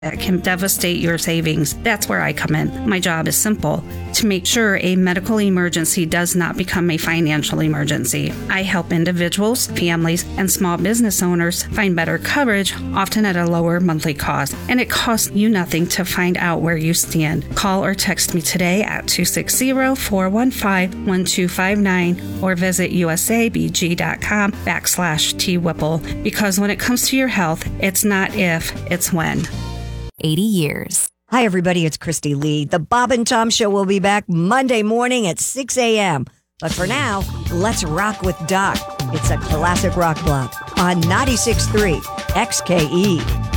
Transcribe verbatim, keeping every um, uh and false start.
that can devastate your savings. That's where I come in. My job is simple: to make sure a medical emergency does not become a financial emergency. I help individuals, families, and small business owners find better coverage, often at a lower monthly cost. And it costs you nothing to find out where you stand. Call or text me today at two six zero, four one five, one two five nine or visit usabg.com backslash T-Whipple. Because when it comes to your health, it's not if, it's when. eighty years. Hi, everybody. It's Christy Lee. The Bob and Tom Show will be back Monday morning at six a.m. But for now, let's rock with Doc. It's a classic rock block on ninety-six point three X K E.